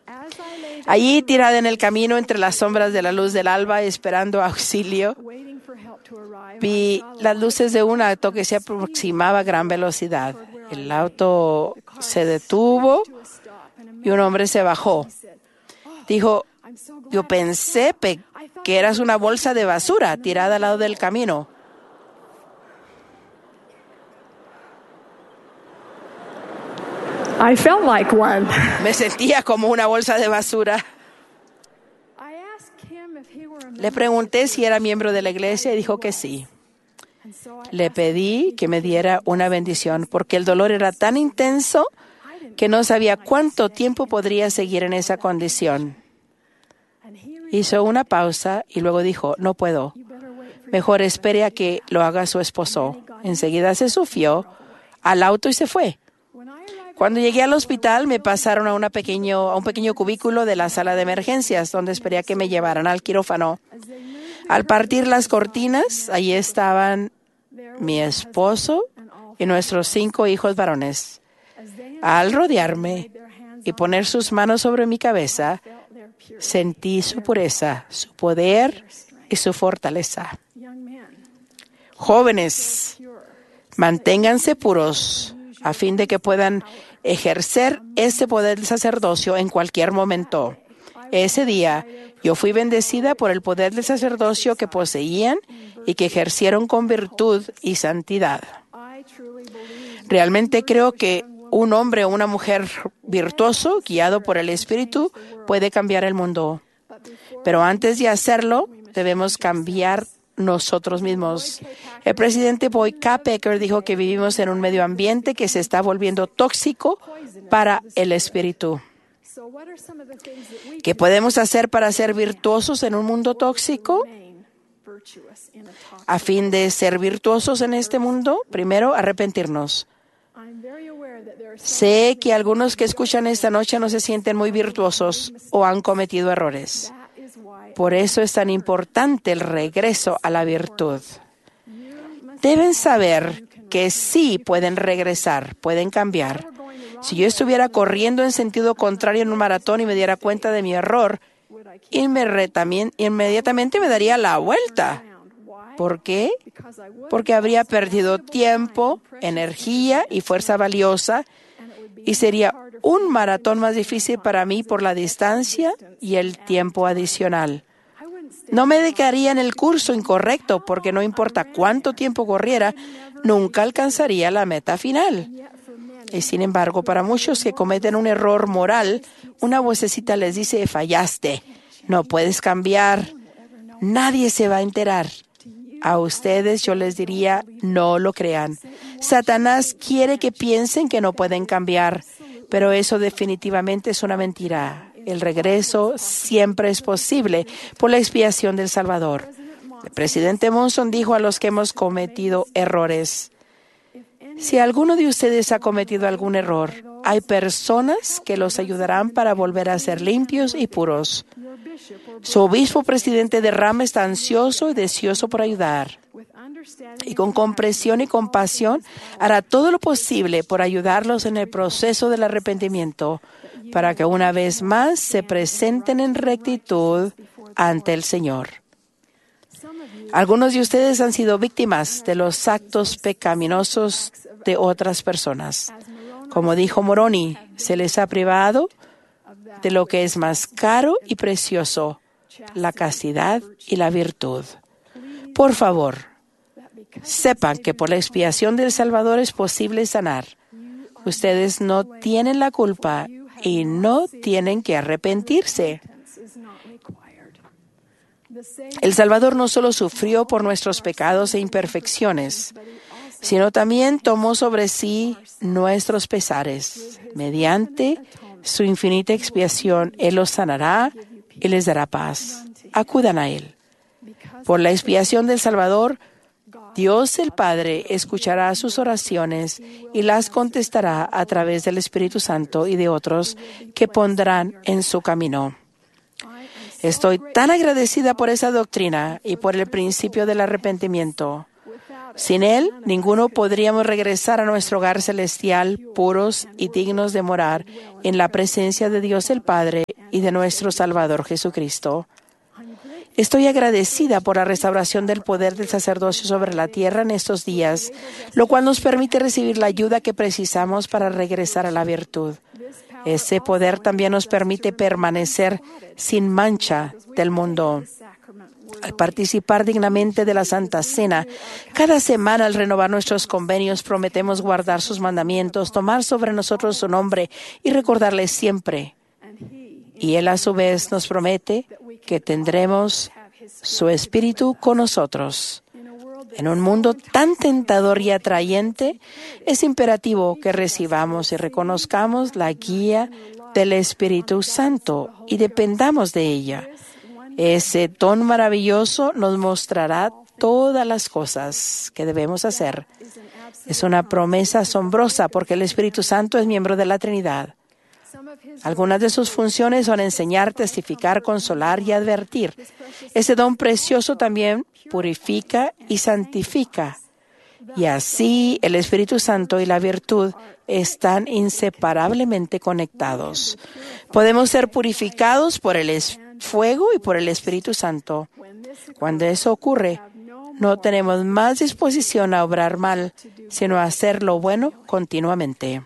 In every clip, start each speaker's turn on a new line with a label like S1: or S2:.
S1: Allí, tirada en el camino entre las sombras de la luz del alba, esperando auxilio, vi las luces de un auto que se aproximaba a gran velocidad. El auto se detuvo y un hombre se bajó. Dijo, yo pensé que eras una bolsa de basura tirada al lado del camino.
S2: I felt like one.
S1: Me sentía como una bolsa de basura. Le pregunté si era miembro de la iglesia y dijo que sí. Le pedí que me diera una bendición porque el dolor era tan intenso que no sabía cuánto tiempo podría seguir en esa condición. Hizo una pausa y luego dijo, no puedo. Mejor espere a que lo haga su esposo. Enseguida se subió al auto y se fue. Cuando llegué al hospital, me pasaron a un pequeño cubículo de la sala de emergencias, donde esperé a que me llevaran al quirófano. Al partir las cortinas, allí estaban mi esposo y nuestros 5 hijos varones. Al rodearme y poner sus manos sobre mi cabeza, sentí su pureza, su poder y su fortaleza. Jóvenes, manténganse puros a fin de que puedan ejercer ese poder del sacerdocio en cualquier momento. Ese día, yo fui bendecida por el poder del sacerdocio que poseían y que ejercieron con virtud y santidad. Realmente creo que un hombre o una mujer virtuoso, guiado por el Espíritu, puede cambiar el mundo. Pero antes de hacerlo, debemos cambiar nosotros mismos. El presidente Boyd K. Packer dijo que vivimos en un medio ambiente que se está volviendo tóxico para el espíritu. ¿Qué podemos hacer para ser virtuosos en un mundo tóxico? A fin de ser virtuosos en este mundo, primero, arrepentirnos. Sé que algunos que escuchan esta noche no se sienten muy virtuosos o han cometido errores. Por eso es tan importante el regreso a la virtud. Deben saber que sí pueden regresar, pueden cambiar. Si yo estuviera corriendo en sentido contrario en un maratón y me diera cuenta de mi error, inmediatamente me daría la vuelta. ¿Por qué? Porque habría perdido tiempo, energía y fuerza valiosa y sería un maratón más difícil para mí por la distancia y el tiempo adicional. No me dedicaría en el curso incorrecto porque no importa cuánto tiempo corriera, nunca alcanzaría la meta final. Y sin embargo, para muchos que cometen un error moral, una vocecita les dice, fallaste, no puedes cambiar, nadie se va a enterar. A ustedes yo les diría, no lo crean. Satanás quiere que piensen que no pueden cambiar, pero eso definitivamente es una mentira. El regreso siempre es posible por la expiación del Salvador. El presidente Monson dijo a los que hemos cometido errores, si alguno de ustedes ha cometido algún error, hay personas que los ayudarán para volver a ser limpios y puros. Su obispo presidente de Rama está ansioso y deseoso por ayudar. Y con comprensión y compasión hará todo lo posible por ayudarlos en el proceso del arrepentimiento, para que una vez más se presenten en rectitud ante el Señor. Algunos de ustedes han sido víctimas de los actos pecaminosos de otras personas. Como dijo Moroni, se les ha privado de lo que es más caro y precioso, la castidad y la virtud. Por favor, sepan que por la expiación del Salvador es posible sanar. Ustedes no tienen la culpa y no tienen que arrepentirse. El Salvador no solo sufrió por nuestros pecados e imperfecciones, sino también tomó sobre sí nuestros pesares. Mediante su infinita expiación, Él los sanará y les dará paz. Acudan a Él. Por la expiación del Salvador, Dios el Padre escuchará sus oraciones y las contestará a través del Espíritu Santo y de otros que pondrán en su camino. Estoy tan agradecida por esa doctrina y por el principio del arrepentimiento. Sin Él, ninguno podríamos regresar a nuestro hogar celestial puros y dignos de morar en la presencia de Dios el Padre y de nuestro Salvador Jesucristo. Estoy agradecida por la restauración del poder del sacerdocio sobre la tierra en estos días, lo cual nos permite recibir la ayuda que precisamos para regresar a la virtud. Ese poder también nos permite permanecer sin mancha del mundo. Al participar dignamente de la Santa Cena, cada semana al renovar nuestros convenios prometemos guardar sus mandamientos, tomar sobre nosotros su nombre y recordarles siempre. Y Él a su vez nos promete que tendremos su Espíritu con nosotros. En un mundo tan tentador y atrayente, es imperativo que recibamos y reconozcamos la guía del Espíritu Santo y dependamos de ella. Ese don maravilloso nos mostrará todas las cosas que debemos hacer. Es una promesa asombrosa porque el Espíritu Santo es miembro de la Trinidad. Algunas de sus funciones son enseñar, testificar, consolar y advertir. Ese don precioso también purifica y santifica. Y así el Espíritu Santo y la virtud están inseparablemente conectados. Podemos ser purificados por el fuego y por el Espíritu Santo. Cuando eso ocurre, no tenemos más disposición a obrar mal, sino a hacer lo bueno continuamente.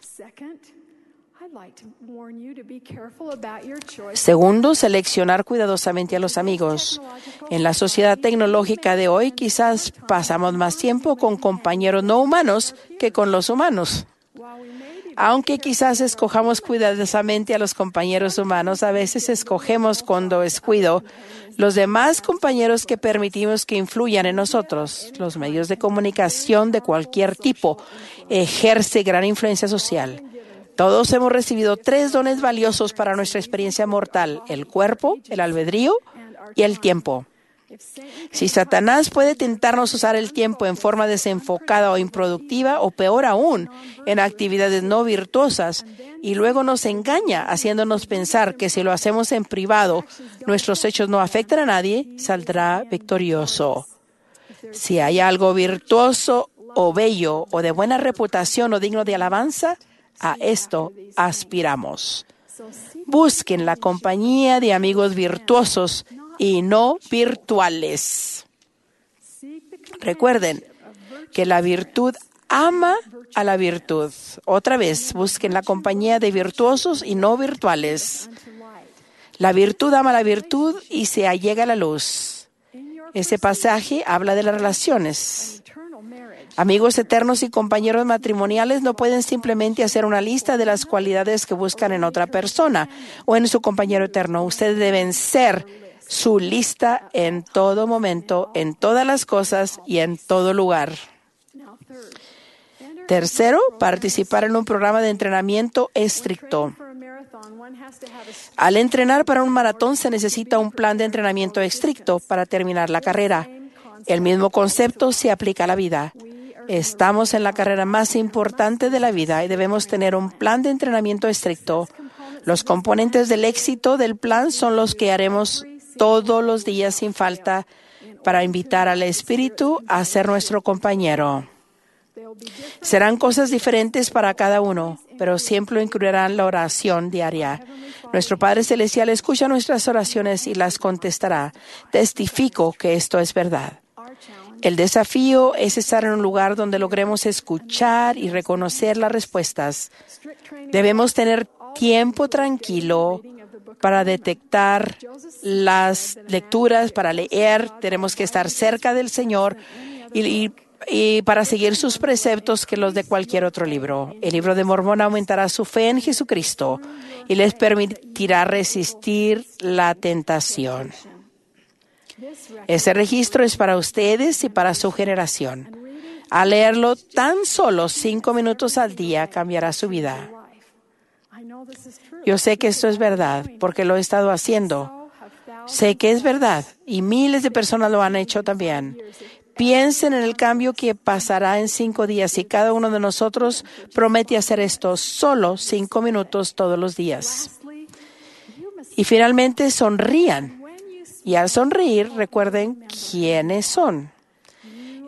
S1: Segundo, seleccionar cuidadosamente a los amigos. En la sociedad tecnológica de hoy, quizás pasamos más tiempo con compañeros no humanos que con los humanos. Aunque quizás escojamos cuidadosamente a los compañeros humanos, a veces escogemos con descuido los demás compañeros que permitimos que influyan en nosotros. Los medios de comunicación de cualquier tipo ejercen gran influencia social. Todos hemos recibido 3 dones valiosos para nuestra experiencia mortal: el cuerpo, el albedrío y el tiempo. Si Satanás puede tentarnos usar el tiempo en forma desenfocada o improductiva, o peor aún, en actividades no virtuosas, y luego nos engaña haciéndonos pensar que si lo hacemos en privado, nuestros hechos no afectan a nadie, saldrá victorioso. Si hay algo virtuoso o bello o de buena reputación o digno de alabanza, a esto aspiramos. Busquen la compañía de amigos virtuosos y no virtuales. Recuerden que la virtud ama a la virtud. Otra vez, busquen la compañía de virtuosos y no virtuales. La virtud ama a la virtud y se allega a la luz. Ese pasaje habla de las relaciones. Amigos eternos y compañeros matrimoniales no pueden simplemente hacer una lista de las cualidades que buscan en otra persona o en su compañero eterno. Ustedes deben ser su lista en todo momento, en todas las cosas y en todo lugar. Tercero, participar en un programa de entrenamiento estricto. Al entrenar para un maratón se necesita un plan de entrenamiento estricto para terminar la carrera. El mismo concepto se aplica a la vida. Estamos en la carrera más importante de la vida y debemos tener un plan de entrenamiento estricto. Los componentes del éxito del plan son los que haremos todos los días sin falta para invitar al Espíritu a ser nuestro compañero. Serán cosas diferentes para cada uno, pero siempre incluirán la oración diaria. Nuestro Padre Celestial escucha nuestras oraciones y las contestará. Testifico que esto es verdad. El desafío es estar en un lugar donde logremos escuchar y reconocer las respuestas. Debemos tener tiempo tranquilo para detectar las lecturas, para leer. Tenemos que estar cerca del Señor y para seguir sus preceptos que los de cualquier otro libro. El libro de Mormón aumentará su fe en Jesucristo y les permitirá resistir la tentación. Ese registro es para ustedes y para su generación. Al leerlo tan solo 5 minutos al día cambiará su vida. Yo sé que esto es verdad porque lo he estado haciendo. Sé que es verdad y miles de personas lo han hecho también. Piensen en el cambio que pasará en 5 días si cada uno de nosotros promete hacer esto solo 5 minutos todos los días. Y finalmente sonrían. Y al sonreír, recuerden quiénes son.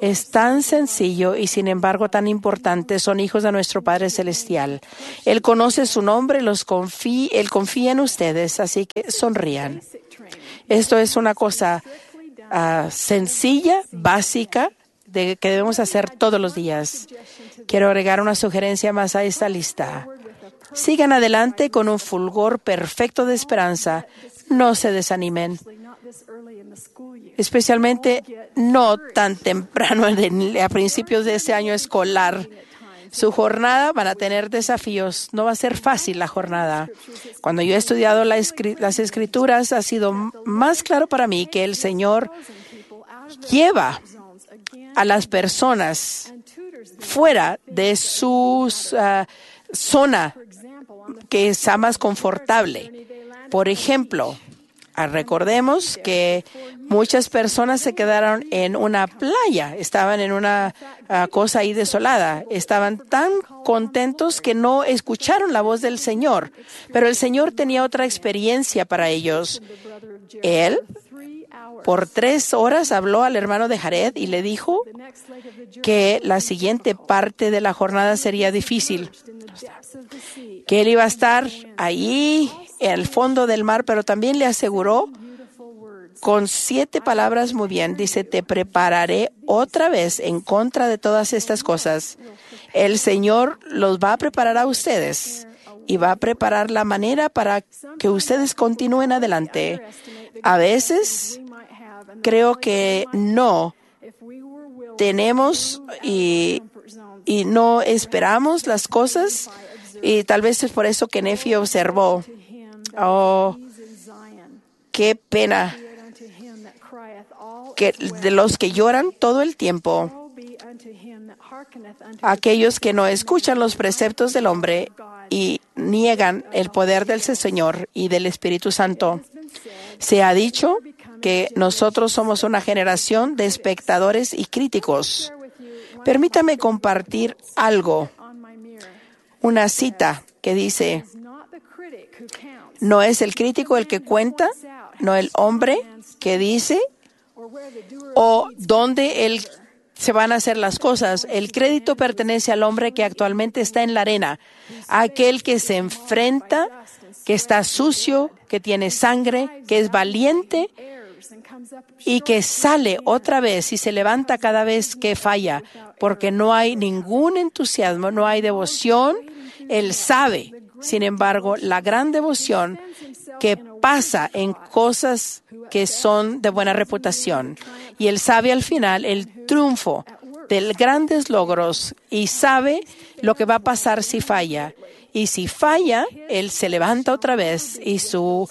S1: Es tan sencillo y sin embargo tan importante. Son hijos de nuestro Padre Celestial. Él conoce su nombre, Él confía en ustedes, así que sonrían. Esto es una cosa sencilla, básica, que debemos hacer todos los días. Quiero agregar una sugerencia más a esta lista. Sigan adelante con un fulgor perfecto de esperanza. No se desanimen, especialmente no tan temprano a principios de este año escolar. Su jornada van a tener desafíos. No va a ser fácil la jornada. Cuando yo he estudiado las Escrituras, ha sido más claro para mí que el Señor lleva a las personas fuera de su zona que está más confortable. Por ejemplo, recordemos que muchas personas se quedaron en una playa, estaban en una cosa ahí desolada, estaban tan contentos que no escucharon la voz del Señor, pero el Señor tenía otra experiencia para ellos. Él, por 3 horas, habló al hermano de Jared y le dijo que la siguiente parte de la jornada sería difícil, que él iba a estar ahí en el fondo del mar, pero también le aseguró con 7 palabras muy bien. Dice, te prepararé otra vez en contra de todas estas cosas. El Señor los va a preparar a ustedes y va a preparar la manera para que ustedes continúen adelante. A veces creo que no tenemos y no esperamos las cosas, y tal vez es por eso que Nefi observó, oh, qué pena que de los que lloran todo el tiempo, aquellos que no escuchan los preceptos del hombre y niegan el poder del Señor y del Espíritu Santo. Se ha dicho que nosotros somos una generación de espectadores y críticos. Permítame compartir algo, una cita que dice, no es el crítico el que cuenta, no el hombre que dice o dónde se van a hacer las cosas. El crédito pertenece al hombre que actualmente está en la arena, aquel que se enfrenta, que está sucio, que tiene sangre, que es valiente y que sale otra vez y se levanta cada vez que falla, porque no hay ningún entusiasmo, no hay devoción. Él sabe, sin embargo, la gran devoción que pasa en cosas que son de buena reputación. Y él sabe al final el triunfo de grandes logros y sabe lo que va a pasar si falla. Y si falla, él se levanta otra vez y su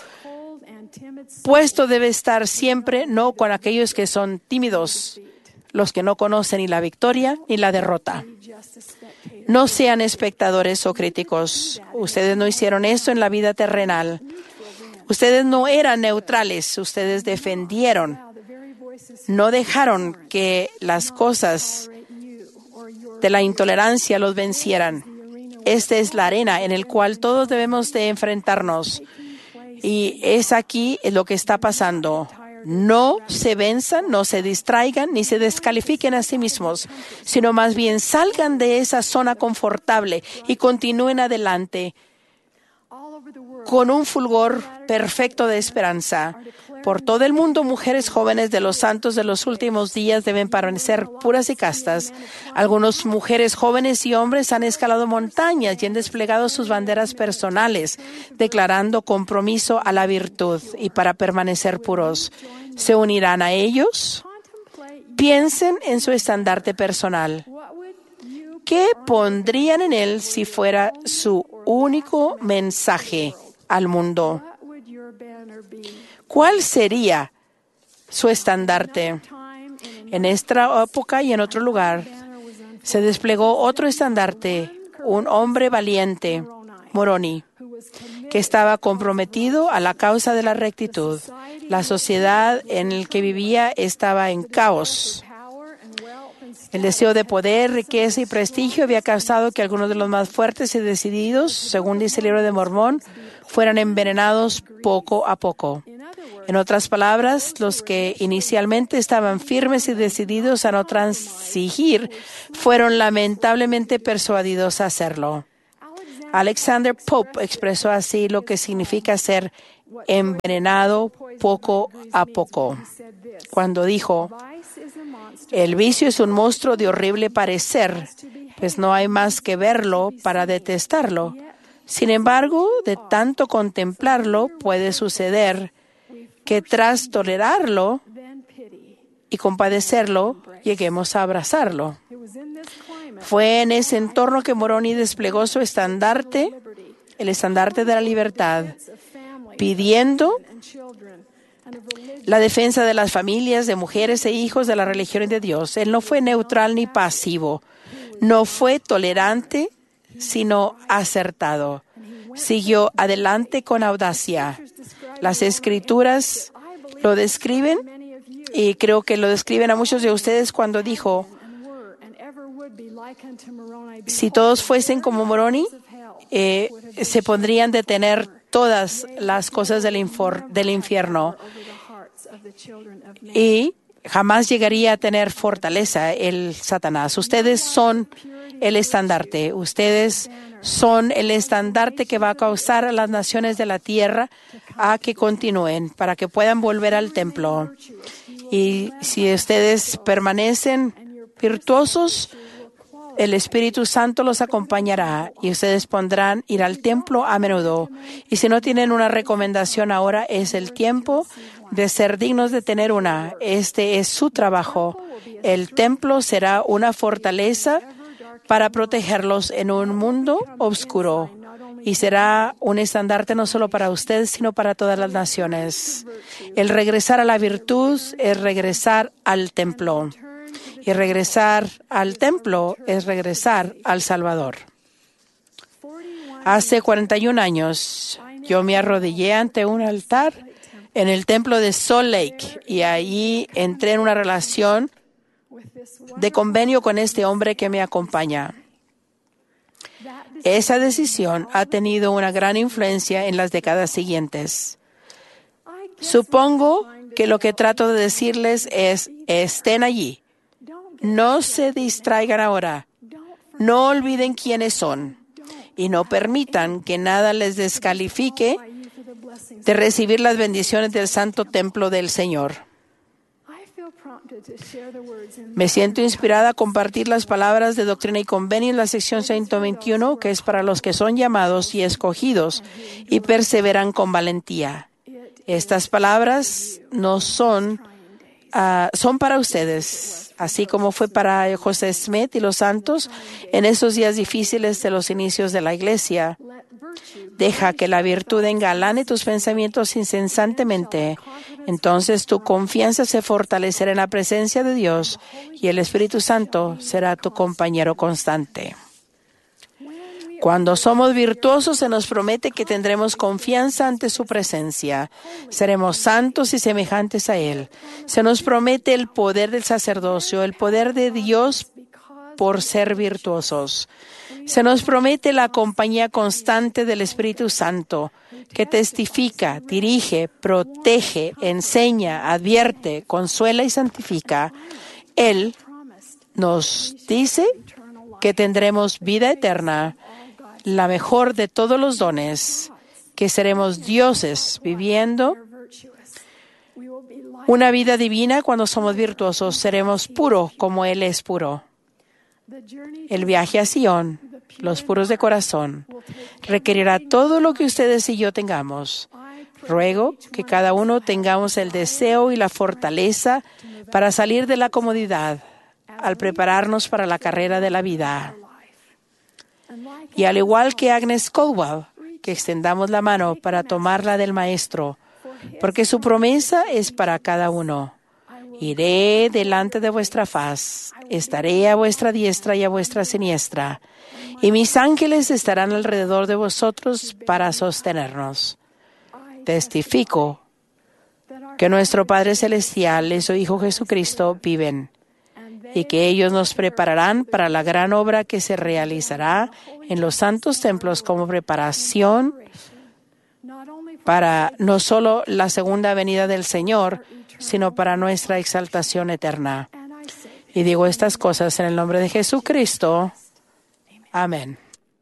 S1: puesto debe estar siempre no con aquellos que son tímidos, los que no conocen ni la victoria ni la derrota. No sean espectadores o críticos. Ustedes no hicieron eso en la vida terrenal. Ustedes no eran neutrales. Ustedes defendieron. No dejaron que las cosas de la intolerancia los vencieran. Esta es la arena en la cual todos debemos de enfrentarnos. Y es aquí lo que está pasando. No se venzan, no se distraigan, ni se descalifiquen a sí mismos, sino más bien salgan de esa zona confortable y continúen adelante con un fulgor perfecto de esperanza. Por todo el mundo, mujeres jóvenes de los santos de los últimos días deben permanecer puras y castas. Algunas mujeres jóvenes y hombres han escalado montañas y han desplegado sus banderas personales, declarando compromiso a la virtud y para permanecer puros. ¿Se unirán a ellos? Piensen en su estandarte personal. ¿Qué pondrían en él si fuera su único mensaje al mundo? ¿Cuál sería su estandarte? En esta época y en otro lugar se desplegó otro estandarte, un hombre valiente, Moroni, que estaba comprometido a la causa de la rectitud. La sociedad en la que vivía estaba en caos. El deseo de poder, riqueza y prestigio había causado que algunos de los más fuertes y decididos, según dice el libro de Mormón, fueran envenenados poco a poco. En otras palabras, los que inicialmente estaban firmes y decididos a no transigir fueron lamentablemente persuadidos a hacerlo. Alexander Pope expresó así lo que significa ser envenenado poco a poco, cuando dijo: el vicio es un monstruo de horrible parecer, pues no hay más que verlo para detestarlo. Sin embargo, de tanto contemplarlo, puede suceder que tras tolerarlo y compadecerlo, lleguemos a abrazarlo. Fue en ese entorno que Moroni desplegó su estandarte, el estandarte de la libertad, pidiendo la defensa de las familias, de mujeres e hijos, de la religión y de Dios. Él no fue neutral ni pasivo, no fue tolerante, sino acertado. Siguió adelante con audacia. Las Escrituras lo describen, y creo que lo describen a muchos de ustedes cuando dijo: si todos fuesen como Moroni, se pondrían de tener todas las cosas del infierno y jamás llegaría a tener fortaleza el Satanás. Ustedes son el estandarte. Ustedes son el estandarte que va a causar a las naciones de la tierra a que continúen, para que puedan volver al templo. Y si ustedes permanecen virtuosos, el Espíritu Santo los acompañará y ustedes podrán ir al templo a menudo. Y si no tienen una recomendación ahora, es el tiempo de ser dignos de tener una. Este es su trabajo. El templo será una fortaleza para protegerlos en un mundo oscuro. Y será un estandarte no solo para ustedes, sino para todas las naciones. El regresar a la virtud es regresar al templo. Y regresar al templo es regresar al Salvador. Hace 41 años, yo me arrodillé ante un altar en el templo de Salt Lake y allí entré en una relación de convenio con este hombre que me acompaña. Esa decisión ha tenido una gran influencia en las décadas siguientes. Supongo que lo que trato de decirles es: estén allí. No se distraigan ahora. No olviden quiénes son. Y no permitan que nada les descalifique de recibir las bendiciones del santo templo del Señor. Me siento inspirada a compartir las palabras de Doctrina y Convenio en la sección 121, que es para los que son llamados y escogidos y perseveran con valentía. Estas palabras no son para ustedes, así como fue para José Smith y los santos en esos días difíciles de los inicios de la Iglesia. Deja que la virtud engalane tus pensamientos incesantemente. Entonces tu confianza se fortalecerá en la presencia de Dios y el Espíritu Santo será tu compañero constante. Cuando somos virtuosos, se nos promete que tendremos confianza ante su presencia. Seremos santos y semejantes a Él. Se nos promete el poder del sacerdocio, el poder de Dios por ser virtuosos. Se nos promete la compañía constante del Espíritu Santo, que testifica, dirige, protege, enseña, advierte, consuela y santifica. Él nos dice que tendremos vida eterna, la mejor de todos los dones, que seremos dioses viviendo una vida divina cuando somos virtuosos. Seremos puros como Él es puro. El viaje a Sion, los puros de corazón, requerirá todo lo que ustedes y yo tengamos. Ruego que cada uno tengamos el deseo y la fortaleza para salir de la comodidad al prepararnos para la carrera de la vida. Y al igual que Agnes Caldwell, que extendamos la mano para tomarla del Maestro, porque su promesa es para cada uno. Iré delante de vuestra faz, estaré a vuestra diestra y a vuestra siniestra, y mis ángeles estarán alrededor de vosotros para sostenernos. Testifico que nuestro Padre Celestial y su Hijo Jesucristo viven, y que ellos nos prepararán para la gran obra que se realizará en los santos templos como preparación para no solo la segunda venida del Señor, sino para nuestra exaltación eterna. Y digo estas cosas en el nombre de Jesucristo. Amén.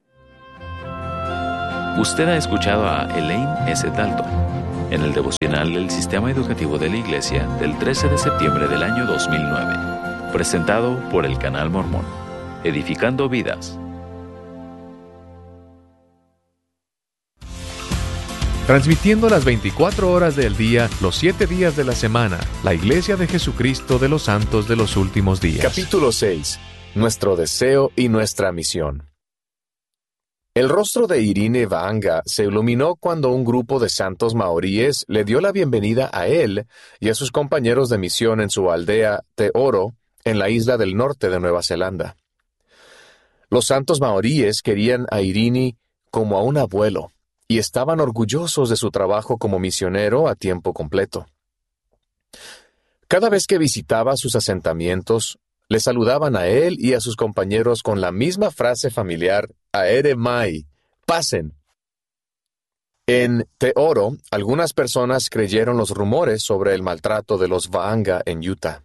S3: Usted ha escuchado a Elaine S. Dalton en el devocional del Sistema Educativo de la Iglesia del 13 de septiembre del año 2009, presentado por el Canal Mormón, edificando vidas.
S4: Transmitiendo las 24 horas del día, los 7 días de la semana, la Iglesia de Jesucristo de los Santos de los Últimos Días.
S5: Capítulo 6. Nuestro deseo y nuestra misión. El rostro de Irene Va'anga se iluminó cuando un grupo de santos maoríes le dio la bienvenida a él y a sus compañeros de misión en su aldea Te Oro, en la isla del norte de Nueva Zelanda. Los santos maoríes querían a Irene como a un abuelo, y estaban orgullosos de su trabajo como misionero a tiempo completo. Cada vez que visitaba sus asentamientos, le saludaban a él y a sus compañeros con la misma frase familiar, Aere Mai, pasen. En Te Oro, algunas personas creyeron los rumores sobre el maltrato de los Va'anga en Utah.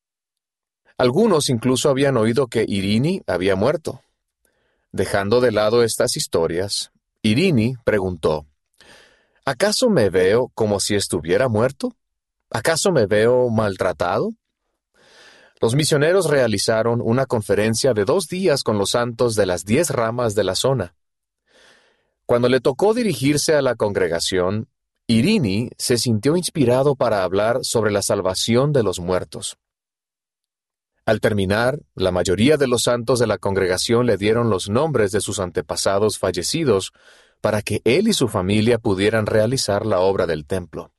S5: Algunos incluso habían oído que Irene había muerto. Dejando de lado estas historias, Irene preguntó, ¿acaso me veo como si estuviera muerto? ¿Acaso me veo maltratado? Los misioneros realizaron una conferencia de 2 días con los santos de las 10 ramas de la zona. Cuando le tocó dirigirse a la congregación, Irene se sintió inspirado para hablar sobre la salvación de los muertos. Al terminar, la mayoría de los santos de la congregación le dieron los nombres de sus antepasados fallecidos para que él y su familia pudieran realizar la obra del templo.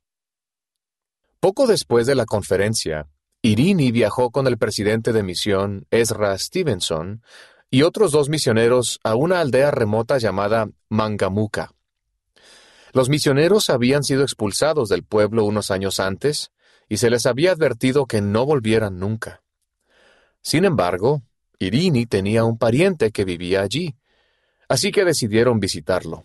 S5: Poco después de la conferencia, Irene viajó con el presidente de misión, Ezra Stevenson, y otros 2 misioneros a una aldea remota llamada Mangamuka. Los misioneros habían sido expulsados del pueblo unos años antes y se les había advertido que no volvieran nunca. Sin embargo, Irene tenía un pariente que vivía allí, así que decidieron visitarlo.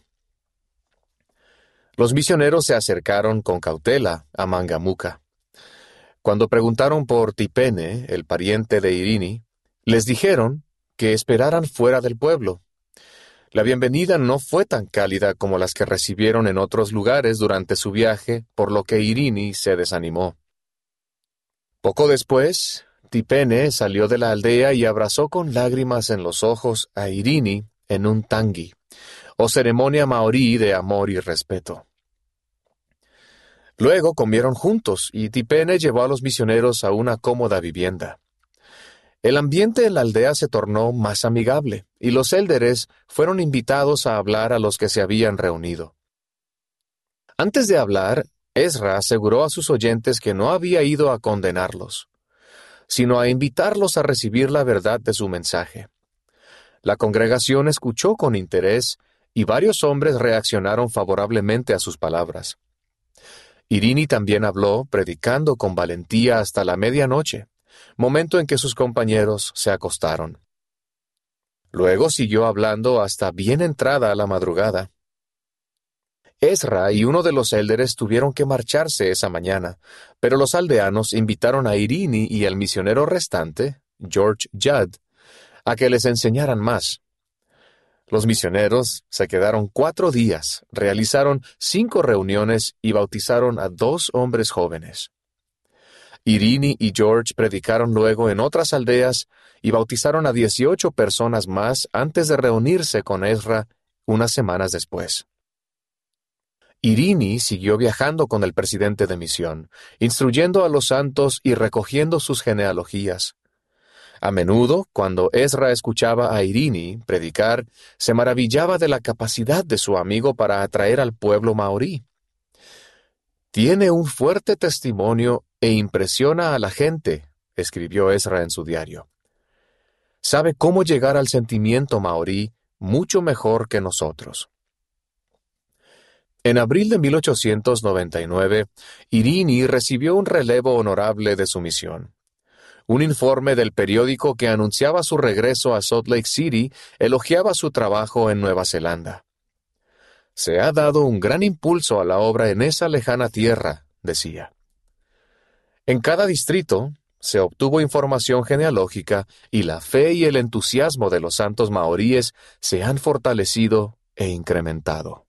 S5: Los misioneros se acercaron con cautela a Mangamuka. Cuando preguntaron por Tipene, el pariente de Irene, les dijeron que esperaran fuera del pueblo. La bienvenida no fue tan cálida como las que recibieron en otros lugares durante su viaje, por lo que Irene se desanimó. Poco después, Tipene salió de la aldea y abrazó con lágrimas en los ojos a Irene en un tangi, o ceremonia maorí de amor y respeto. Luego comieron juntos y Tipene llevó a los misioneros a una cómoda vivienda. El ambiente en la aldea se tornó más amigable y los élderes fueron invitados a hablar a los que se habían reunido. Antes de hablar, Ezra aseguró a sus oyentes que no había ido a condenarlos, sino a invitarlos a recibir la verdad de su mensaje. La congregación escuchó con interés y varios hombres reaccionaron favorablemente a sus palabras. Irene también habló, predicando con valentía hasta la medianoche, momento en que sus compañeros se acostaron. Luego siguió hablando hasta bien entrada la madrugada. Ezra y uno de los élderes tuvieron que marcharse esa mañana, pero los aldeanos invitaron a Irene y al misionero restante, George Judd, a que les enseñaran más. Los misioneros se quedaron 4 días, realizaron 5 reuniones y bautizaron a 2 hombres jóvenes. Irene y George predicaron luego en otras aldeas y bautizaron a 18 personas más antes de reunirse con Ezra unas semanas después. Irene siguió viajando con el presidente de misión, instruyendo a los santos y recogiendo sus genealogías. A menudo, cuando Ezra escuchaba a Irene predicar, se maravillaba de la capacidad de su amigo para atraer al pueblo maorí. Tiene un fuerte testimonio e impresiona a la gente, escribió Ezra en su diario. Sabe cómo llegar al sentimiento maorí mucho mejor que nosotros. En abril de 1899, Irene recibió un relevo honorable de su misión. Un informe del periódico que anunciaba su regreso a Salt Lake City elogiaba su trabajo en Nueva Zelanda. Se ha dado un gran impulso a la obra en esa lejana tierra, decía. En cada distrito se obtuvo información genealógica y la fe y el entusiasmo de los santos maoríes se han fortalecido e incrementado.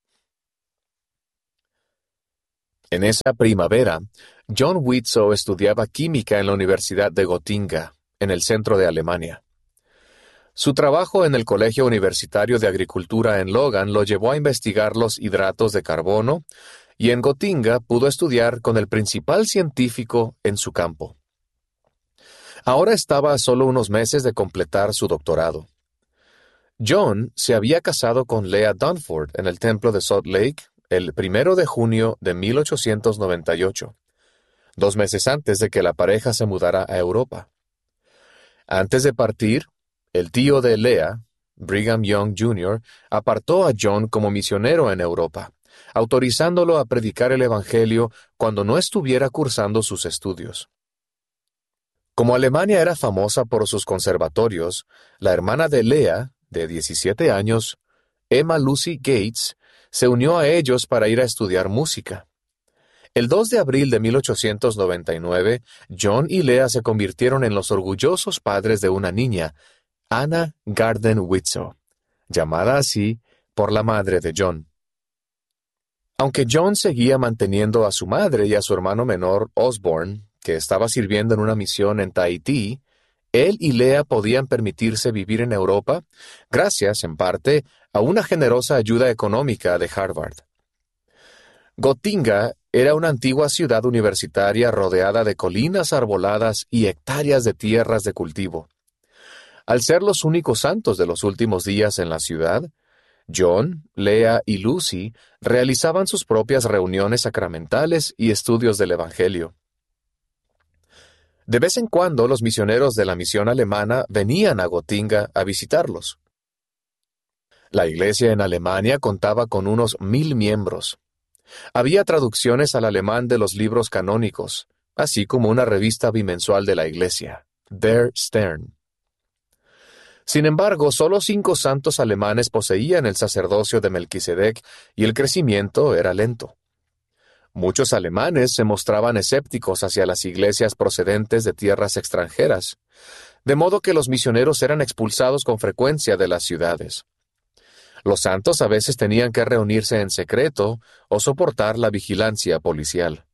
S5: En esa primavera, John Widtsoe estudiaba química en la Universidad de Gotinga, en el centro de Alemania. Su trabajo en el Colegio Universitario de Agricultura en Logan lo llevó a investigar los hidratos de carbono, y en Gotinga pudo estudiar con el principal científico en su campo. Ahora estaba a solo unos meses de completar su doctorado. John se había casado con Leah Dunford en el templo de Salt Lake el 1 de junio de 1898, 2 meses antes de que la pareja se mudara a Europa. Antes de partir, el tío de Leah, Brigham Young Jr., apartó a John como misionero en Europa, autorizándolo a predicar el Evangelio cuando no estuviera cursando sus estudios. Como Alemania era famosa por sus conservatorios, la hermana de Leah, de 17 años, Emma Lucy Gates, se unió a ellos para ir a estudiar música. El 2 de abril de 1899, John y Leah se convirtieron en los orgullosos padres de una niña, Anna Garden Widtsoe, llamada así por la madre de John. Aunque John seguía manteniendo a su madre y a su hermano menor, Osborne, que estaba sirviendo en una misión en Tahití, él y Leah podían permitirse vivir en Europa, gracias, en parte, a una generosa ayuda económica de Harvard. Gotinga era una antigua ciudad universitaria rodeada de colinas arboladas y hectáreas de tierras de cultivo. Al ser los únicos santos de los últimos días en la ciudad, John, Leah y Lucy realizaban sus propias reuniones sacramentales y estudios del Evangelio. De vez en cuando los misioneros de la misión alemana venían a Gotinga a visitarlos. La iglesia en Alemania contaba con unos 1000 miembros. Había traducciones al alemán de los libros canónicos, así como una revista bimensual de la iglesia, Der Stern. Sin embargo, solo 5 santos alemanes poseían el sacerdocio de Melquisedec y el crecimiento era lento. Muchos alemanes se mostraban escépticos hacia las iglesias procedentes de tierras extranjeras, de modo que los misioneros eran expulsados con frecuencia de las ciudades. Los santos a veces tenían que reunirse en secreto o soportar la vigilancia policial.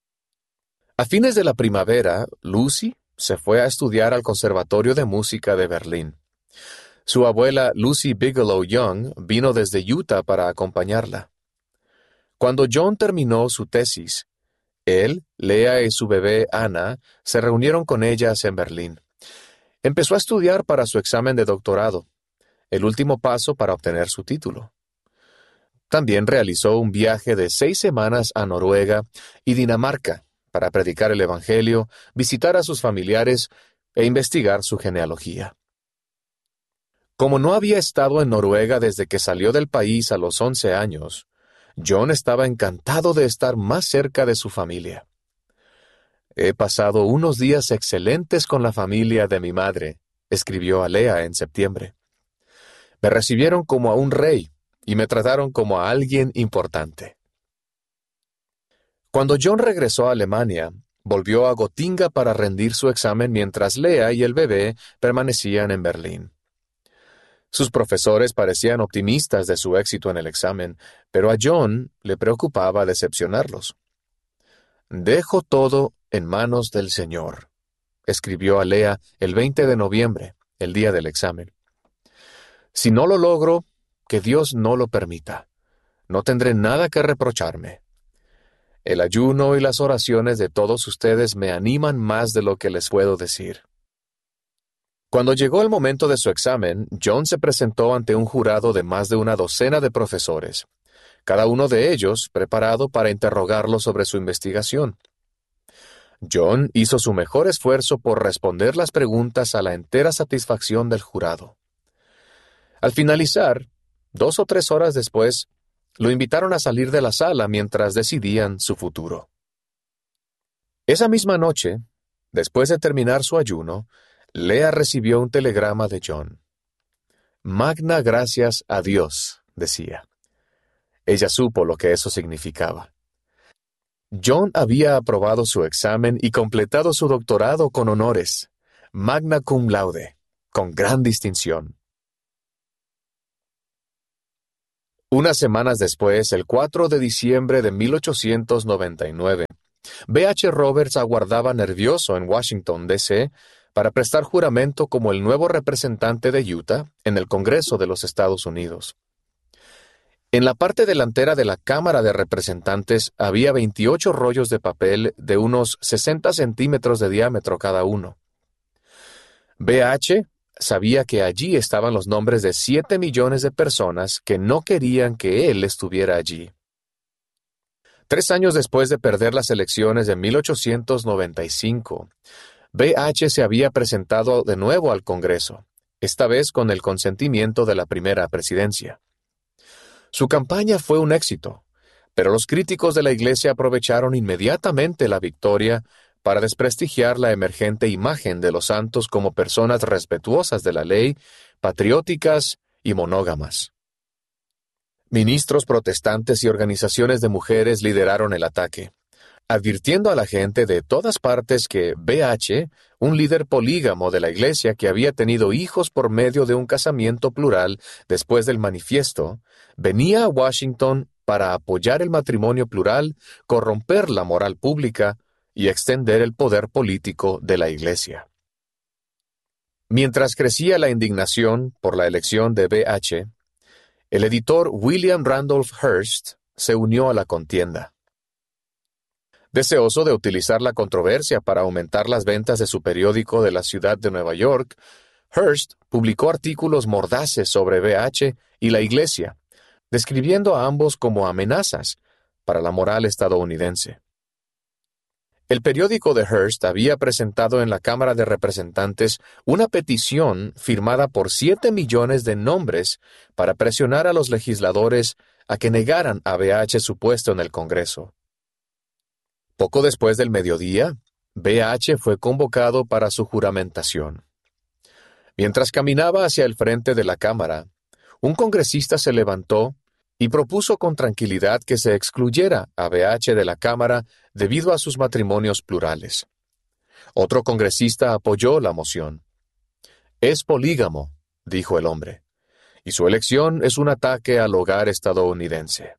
S5: A fines de la primavera, Lucy se fue a estudiar al Conservatorio de Música de Berlín. Su abuela Lucy Bigelow Young vino desde Utah para acompañarla. Cuando John terminó su tesis, él, Leah y su bebé Anna se reunieron con ellas en Berlín. Empezó a estudiar para su examen de doctorado, el último paso para obtener su título. También realizó un viaje de 6 semanas a Noruega y Dinamarca para predicar el Evangelio, visitar a sus familiares e investigar su genealogía. Como no había estado en Noruega desde que salió del país a los 11 años, John estaba encantado de estar más cerca de su familia. «He pasado unos días excelentes con la familia de mi madre», escribió a Leah en septiembre. «Me recibieron como a un rey y me trataron como a alguien importante». Cuando John regresó a Alemania, volvió a Gotinga para rendir su examen mientras Leah y el bebé permanecían en Berlín. Sus profesores parecían optimistas de su éxito en el examen, pero a John le preocupaba decepcionarlos. «Dejo todo en manos del Señor», escribió a Leah el 20 de noviembre, el día del examen. «Si no lo logro, que Dios no lo permita. No tendré nada que reprocharme. El ayuno y las oraciones de todos ustedes me animan más de lo que les puedo decir». Cuando llegó el momento de su examen, John se presentó ante un jurado de más de una docena de profesores, cada uno de ellos preparado para interrogarlo sobre su investigación. John hizo su mejor esfuerzo por responder las preguntas a la entera satisfacción del jurado. Al finalizar, 2 o 3 horas después, lo invitaron a salir de la sala mientras decidían su futuro. Esa misma noche, después de terminar su ayuno, Leah recibió un telegrama de John. «Magna gracias a Dios», decía. Ella supo lo que eso significaba. John había aprobado su examen y completado su doctorado con honores, magna cum laude, con gran distinción. Unas semanas después, el 4 de diciembre de 1899, B.H. Roberts aguardaba nervioso en Washington, D.C., para prestar juramento como el nuevo representante de Utah en el Congreso de los Estados Unidos. En la parte delantera de la Cámara de Representantes había 28 rollos de papel de unos 60 centímetros de diámetro cada uno. B.H. sabía que allí estaban los nombres de 7 millones de personas que no querían que él estuviera allí. 3 años después de perder las elecciones de 1895, B.H. se había presentado de nuevo al Congreso, esta vez con el consentimiento de la primera presidencia. Su campaña fue un éxito, pero los críticos de la Iglesia aprovecharon inmediatamente la victoria para desprestigiar la emergente imagen de los santos como personas respetuosas de la ley, patrióticas y monógamas. Ministros protestantes y organizaciones de mujeres lideraron el ataque, advirtiendo a la gente de todas partes que B.H., un líder polígamo de la Iglesia que había tenido hijos por medio de un casamiento plural después del manifiesto, venía a Washington para apoyar el matrimonio plural, corromper la moral pública y extender el poder político de la Iglesia. Mientras crecía la indignación por la elección de B.H., el editor William Randolph Hearst se unió a la contienda. Deseoso de utilizar la controversia para aumentar las ventas de su periódico de la ciudad de Nueva York, Hearst publicó artículos mordaces sobre B.H. y la Iglesia, describiendo a ambos como amenazas para la moral estadounidense. El periódico de Hearst había presentado en la Cámara de Representantes una petición firmada por 7 millones de nombres para presionar a los legisladores a que negaran a B.H. su puesto en el Congreso. Poco después del mediodía, B.H. fue convocado para su juramentación. Mientras caminaba hacia el frente de la Cámara, un congresista se levantó y propuso con tranquilidad que se excluyera a B.H. de la Cámara debido a sus matrimonios plurales. Otro congresista apoyó la moción. «Es polígamo», dijo el hombre, «y su elección es un ataque al hogar estadounidense».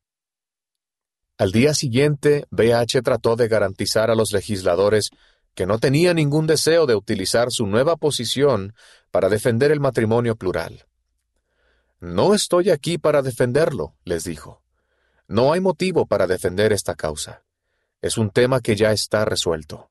S5: Al día siguiente, B.H. trató de garantizar a los legisladores que no tenía ningún deseo de utilizar su nueva posición para defender el matrimonio plural. «No estoy aquí para defenderlo», les dijo. «No hay motivo para defender esta causa. Es un tema que ya está resuelto».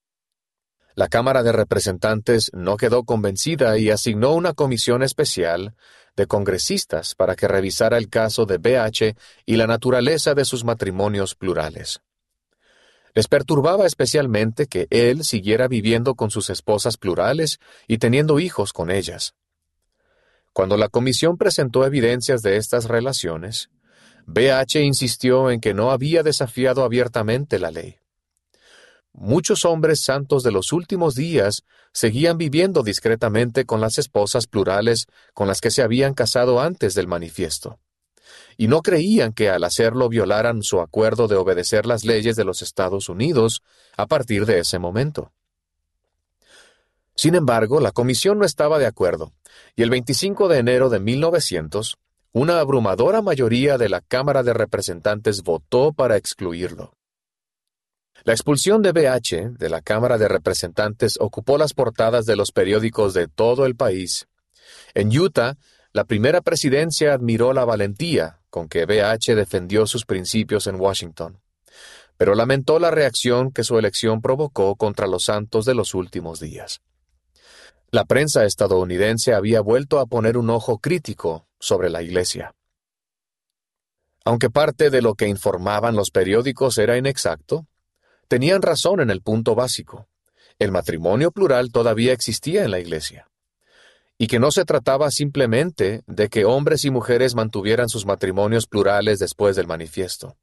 S5: La Cámara de Representantes no quedó convencida y asignó una comisión especial de congresistas para que revisara el caso de B.H. y la naturaleza de sus matrimonios plurales. Les perturbaba especialmente que él siguiera viviendo con sus esposas plurales y teniendo hijos con ellas. Cuando la comisión presentó evidencias de estas relaciones, B.H. insistió en que no había desafiado abiertamente la ley. Muchos hombres santos de los últimos días seguían viviendo discretamente con las esposas plurales con las que se habían casado antes del manifiesto, y no creían que al hacerlo violaran su acuerdo de obedecer las leyes de los Estados Unidos a partir de ese momento. Sin embargo, la comisión no estaba de acuerdo, y el 25 de enero de 1900, una abrumadora mayoría de la Cámara de Representantes votó para excluirlo. La expulsión de B.H. de la Cámara de Representantes ocupó las portadas de los periódicos de todo el país. En Utah, la primera presidencia admiró la valentía con que B.H. defendió sus principios en Washington, pero lamentó la reacción que su elección provocó contra los santos de los últimos días. La prensa estadounidense había vuelto a poner un ojo crítico sobre la Iglesia. Aunque parte de lo que informaban los periódicos era inexacto, tenían razón en el punto básico. El matrimonio plural todavía existía en la Iglesia, y que no se trataba simplemente de que hombres y mujeres mantuvieran sus matrimonios plurales después del manifiesto.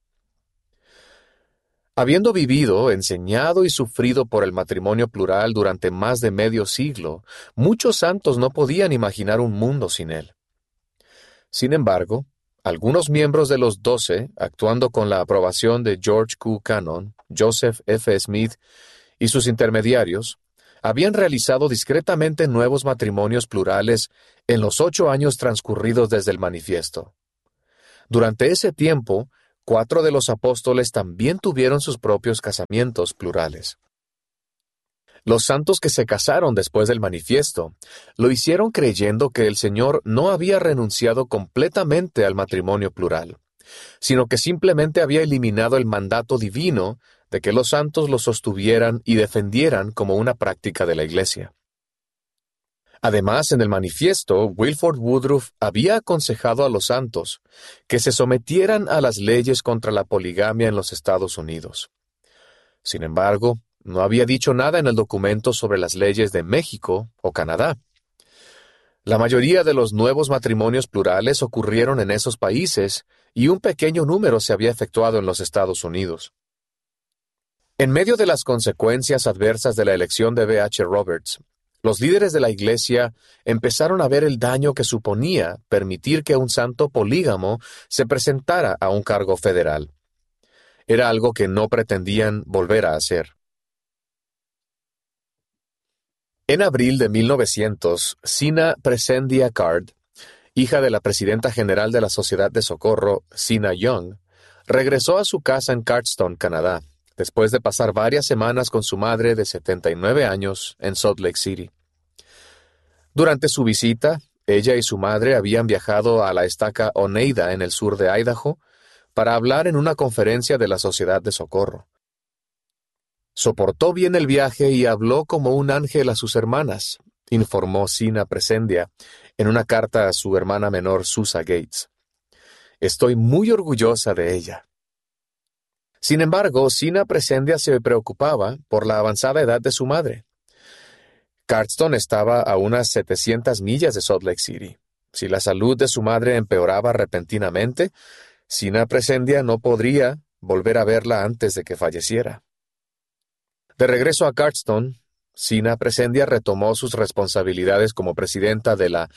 S5: Habiendo vivido, enseñado y sufrido por el matrimonio plural durante más de medio siglo, muchos santos no podían imaginar un mundo sin él. Sin embargo, Algunos miembros de los 12, actuando con la aprobación de George Q. Cannon, Joseph F. Smith y sus intermediarios, habían realizado discretamente nuevos matrimonios plurales en los 8 años transcurridos desde el manifiesto. Durante ese tiempo, 4 de los apóstoles también tuvieron sus propios casamientos plurales. Los santos que se casaron después del manifiesto lo hicieron creyendo que el Señor no había renunciado completamente al matrimonio plural, sino que simplemente había eliminado el mandato divino de que los santos lo sostuvieran y defendieran como una práctica de la Iglesia. Además, en el manifiesto, Wilford Woodruff había aconsejado a los santos que se sometieran a las leyes contra la poligamia en los Estados Unidos. Sin embargo, no había dicho nada en el documento sobre las leyes de México o Canadá. La mayoría de los nuevos matrimonios plurales ocurrieron en esos países y un pequeño número se había efectuado en los Estados Unidos. En medio de las consecuencias adversas de la elección de B. H. Roberts, los líderes de la Iglesia empezaron a ver el daño que suponía permitir que un santo polígamo se presentara a un cargo federal. Era algo que no pretendían volver a hacer. En abril de 1900, Sina Presendia Card, hija de la presidenta general de la Sociedad de Socorro, Sina Young, regresó a su casa en Cardston, Canadá, después de pasar varias semanas con su madre de 79 años en Salt Lake City. Durante su visita, ella y su madre habían viajado a la estaca Oneida en el sur de Idaho para hablar en una conferencia de la Sociedad de Socorro. Soportó bien el viaje y habló como un ángel a sus hermanas, informó Sina Presendia en una carta a su hermana menor Susa Gates. Estoy muy orgullosa de ella. Sin embargo, Sina Presendia se preocupaba por la avanzada edad de su madre. Cardston estaba a unas 700 millas de Salt Lake City. Si la salud de su madre empeoraba repentinamente, Sina Presendia no podría volver a verla antes de que falleciera. De regreso a Cardston, Sina Presendia retomó sus responsabilidades como presidenta de la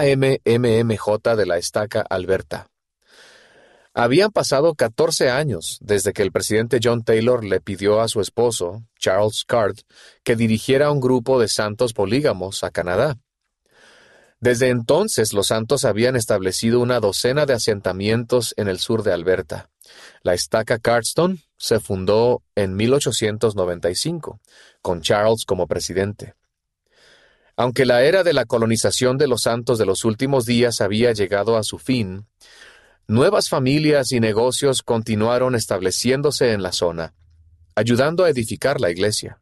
S5: AMMMJ de la estaca Alberta. Habían pasado 14 años desde que el presidente John Taylor le pidió a su esposo, Charles Card, que dirigiera un grupo de santos polígamos a Canadá. Desde entonces, los santos habían establecido una docena de asentamientos en el sur de Alberta. La estaca Cardston se fundó en 1895, con Charles como presidente. Aunque la era de la colonización de los santos de los últimos días había llegado a su fin, nuevas familias y negocios continuaron estableciéndose en la zona, ayudando a edificar la iglesia.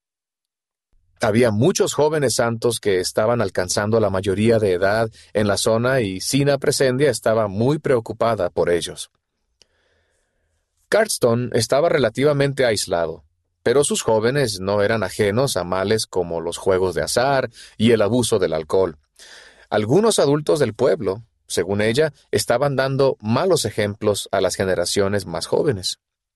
S5: Había muchos jóvenes santos que estaban alcanzando la mayoría de edad en la zona y Sina Presendia estaba muy preocupada por ellos. Cardston estaba relativamente aislado, pero sus jóvenes no eran ajenos a males como los juegos de azar y el abuso del alcohol. Algunos adultos del pueblo, según ella, estaban dando malos ejemplos a las generaciones más jóvenes.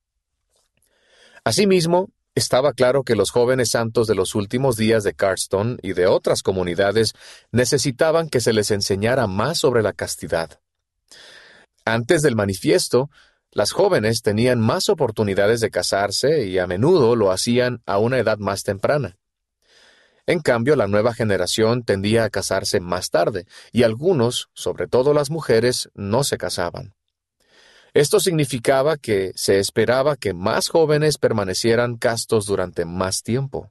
S5: Asimismo, estaba claro que los jóvenes santos de los últimos días de Cardston y de otras comunidades necesitaban que se les enseñara más sobre la castidad. Antes del manifiesto, las jóvenes tenían más oportunidades de casarse y a menudo lo hacían a una edad más temprana. En cambio, la nueva generación tendía a casarse más tarde, y algunos, sobre todo las mujeres, no se casaban. Esto significaba que se esperaba que más jóvenes permanecieran castos durante más tiempo.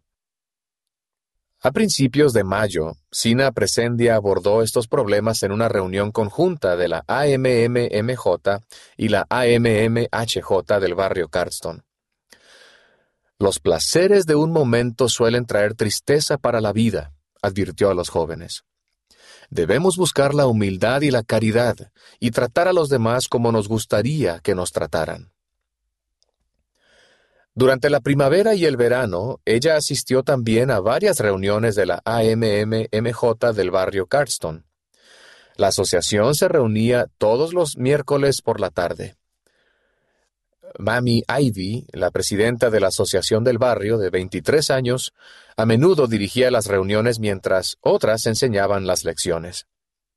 S5: A principios de mayo, Sina Presendia abordó estos problemas en una reunión conjunta de la AMMMJ y la AMMHJ del barrio Cardston. Los placeres de un momento suelen traer tristeza para la vida, advirtió a los jóvenes. Debemos buscar la humildad y la caridad y tratar a los demás como nos gustaría que nos trataran. Durante la primavera y el verano, ella asistió también a varias reuniones de la AMMMJ del barrio Cardston. La asociación se reunía todos los miércoles por la tarde. Mamie Ivy, la presidenta de la asociación del barrio de 23 años, a menudo dirigía las reuniones mientras otras enseñaban las lecciones.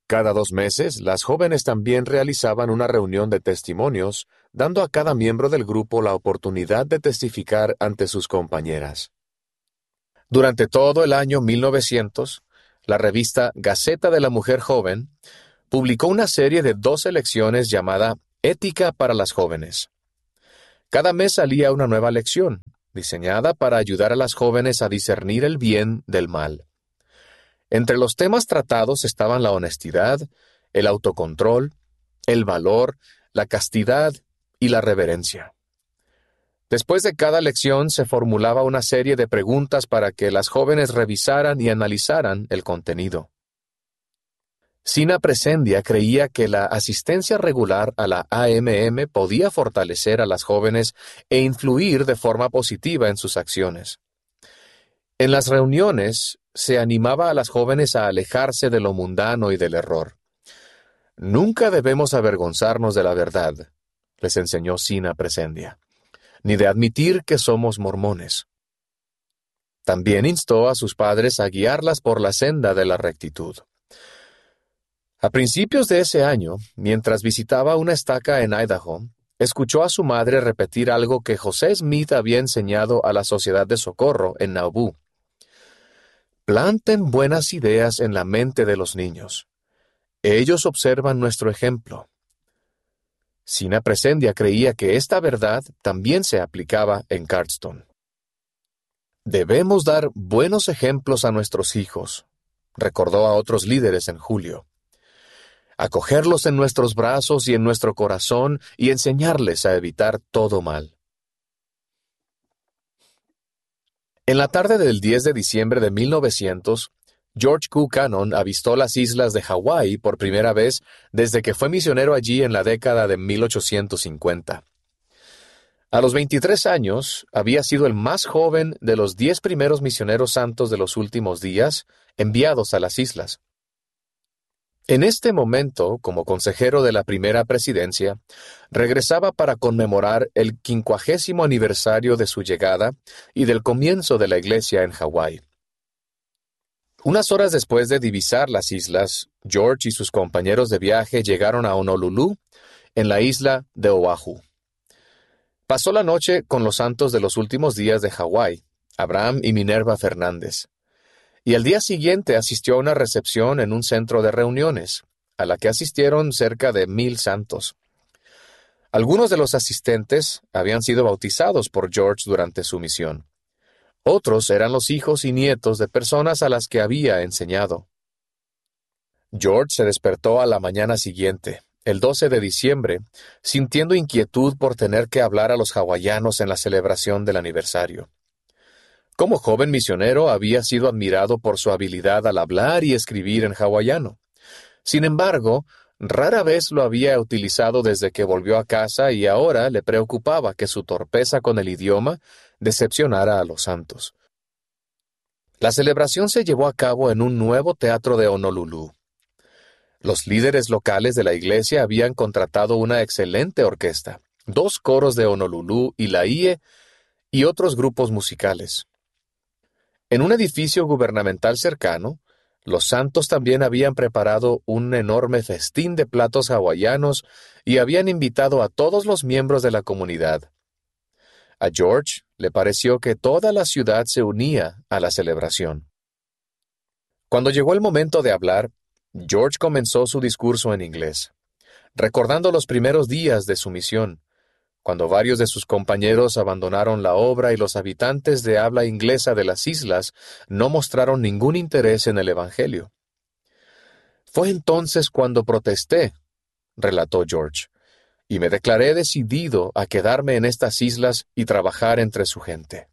S5: Cada 2 meses, las jóvenes también realizaban una reunión de testimonios, dando a cada miembro del grupo la oportunidad de testificar ante sus compañeras. Durante todo el año 1900, la revista Gaceta de la Mujer Joven publicó una serie de 12 lecciones llamada Ética para las Jóvenes. Cada mes salía una nueva lección, diseñada para ayudar a las jóvenes a discernir el bien del mal. Entre los temas tratados estaban la honestidad, el autocontrol, el valor, la castidad y la reverencia. Después de cada lección se formulaba una serie de preguntas para que las jóvenes revisaran y analizaran el contenido. Sina Presendia creía que la asistencia regular a la AMM podía fortalecer a las jóvenes e influir de forma positiva en sus acciones. En las reuniones se animaba a las jóvenes a alejarse de lo mundano y del error. Nunca debemos avergonzarnos de la verdad, les enseñó Sina Presendia, ni de admitir que somos mormones. También instó a sus padres a guiarlas por la senda de la rectitud. A principios de ese año, mientras visitaba una estaca en Idaho, escuchó a su madre repetir algo que José Smith había enseñado a la Sociedad de Socorro en Nauvoo. Planten buenas ideas en la mente de los niños. Ellos observan nuestro ejemplo. Sina Presendia creía que esta verdad también se aplicaba en Cardston. Debemos dar buenos ejemplos a nuestros hijos, recordó a otros líderes en julio. Acogerlos en nuestros brazos y en nuestro corazón y enseñarles a evitar todo mal. En la tarde del 10 de diciembre de 1900, George Q. Cannon avistó las islas de Hawái por primera vez desde que fue misionero allí en la década de 1850. A los 23 años, había sido el más joven de los 10 primeros misioneros santos de los últimos días enviados a las islas. En este momento, como consejero de la primera presidencia, regresaba para conmemorar el 50º aniversario de su llegada y del comienzo de la iglesia en Hawái. Unas horas después de divisar las islas, George y sus compañeros de viaje llegaron a Honolulu, en la isla de Oahu. Pasó la noche con los santos de los últimos días de Hawái, Abraham y Minerva Fernández. Y al día siguiente asistió a una recepción en un centro de reuniones, a la que asistieron cerca de 1,000 santos. Algunos de los asistentes habían sido bautizados por George durante su misión. Otros eran los hijos y nietos de personas a las que había enseñado. George se despertó a la mañana siguiente, el 12 de diciembre, sintiendo inquietud por tener que hablar a los hawaianos en la celebración del aniversario. Como joven misionero había sido admirado por su habilidad al hablar y escribir en hawaiano. Sin embargo, rara vez lo había utilizado desde que volvió a casa y ahora le preocupaba que su torpeza con el idioma decepcionara a los santos. La celebración se llevó a cabo en un nuevo teatro de Honolulu. Los líderes locales de la iglesia habían contratado una excelente orquesta, 2 coros de Honolulu y la IE y otros grupos musicales. En un edificio gubernamental cercano, los santos también habían preparado un enorme festín de platos hawaianos y habían invitado a todos los miembros de la comunidad. A George le pareció que toda la ciudad se unía a la celebración. Cuando llegó el momento de hablar, George comenzó su discurso en inglés, recordando los primeros días de su misión, cuando varios de sus compañeros abandonaron la obra y los habitantes de habla inglesa de las islas no mostraron ningún interés en el Evangelio. Fue entonces cuando protesté, relató George, y me declaré decidido a quedarme en estas islas y trabajar entre su gente.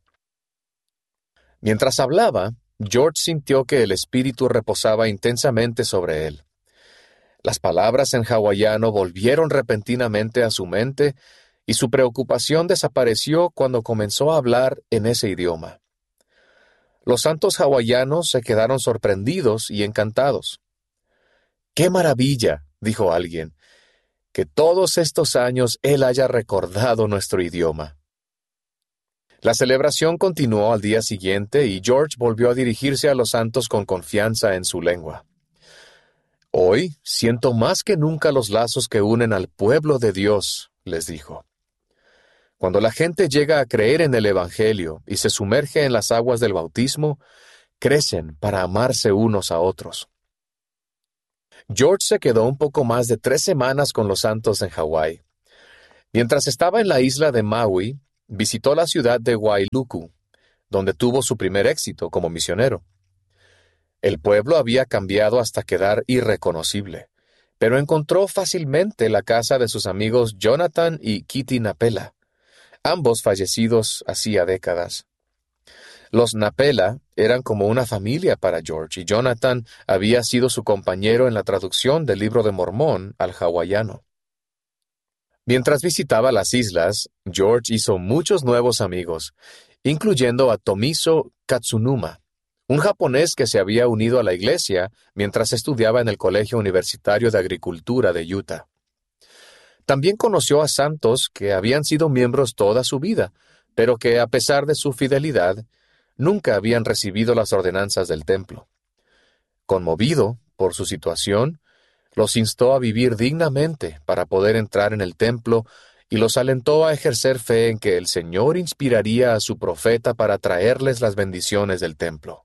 S5: Mientras hablaba, George sintió que el espíritu reposaba intensamente sobre él. Las palabras en hawaiano volvieron repentinamente a su mente y su preocupación desapareció cuando comenzó a hablar en ese idioma. Los santos hawaianos se quedaron sorprendidos y encantados. ¡Qué maravilla!, dijo alguien, que todos estos años él haya recordado nuestro idioma. La celebración continuó al día siguiente y George volvió a dirigirse a los santos con confianza en su lengua. Hoy siento más que nunca los lazos que unen al pueblo de Dios, les dijo. Cuando la gente llega a creer en el Evangelio y se sumerge en las aguas del bautismo, crecen para amarse unos a otros. George se quedó un poco más de 3 semanas con los santos en Hawái. Mientras estaba en la isla de Maui, visitó la ciudad de Wailuku, donde tuvo su primer éxito como misionero. El pueblo había cambiado hasta quedar irreconocible, pero encontró fácilmente la casa de sus amigos Jonathan y Kitty Napela, ambos fallecidos hacía décadas. Los Napela eran como una familia para George y Jonathan había sido su compañero en la traducción del Libro de Mormón al hawaiano. Mientras visitaba las islas, George hizo muchos nuevos amigos, incluyendo a Tomiso Katsunuma, un japonés que se había unido a la iglesia mientras estudiaba en el Colegio Universitario de Agricultura de Utah. También conoció a santos que habían sido miembros toda su vida, pero que, a pesar de su fidelidad, nunca habían recibido las ordenanzas del templo. Conmovido por su situación, los instó a vivir dignamente para poder entrar en el templo y los alentó a ejercer fe en que el Señor inspiraría a su profeta para traerles las bendiciones del templo.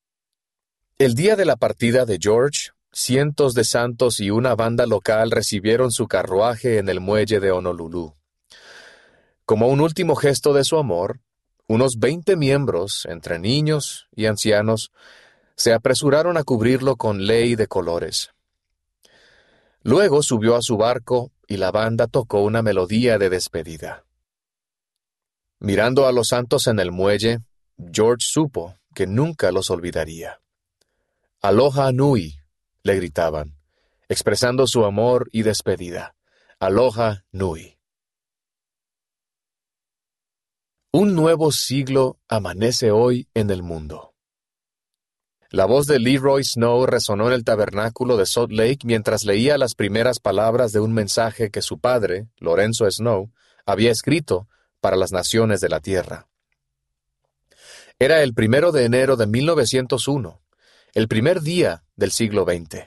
S5: El día de la partida de George, cientos de santos y una banda local recibieron su carruaje en el muelle de Honolulu. Como un último gesto de su amor, unos 20 miembros, entre niños y ancianos, se apresuraron a cubrirlo con lei de colores. Luego subió a su barco y la banda tocó una melodía de despedida. Mirando a los santos en el muelle, George supo que nunca los olvidaría. «Aloha Nui», le gritaban, expresando su amor y despedida. «Aloha Nui». Un nuevo siglo amanece hoy en el mundo. La voz de Leroy Snow resonó en el tabernáculo de Salt Lake mientras leía las primeras palabras de un mensaje que su padre, Lorenzo Snow, había escrito para las naciones de la tierra. Era el 1 de enero de 1901, el primer día del siglo XX.